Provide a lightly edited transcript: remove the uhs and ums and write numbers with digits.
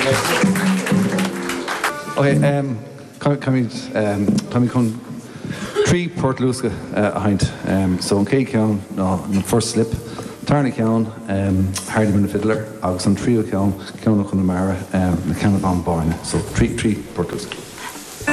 Okay, can we come three Port Lusca a haint. So an cé ceann na first slip, tarna ceann, Hardy Bin the Fiddler, agus an trio ceann chun na mara, na ceann an báin. So three Port Lusca.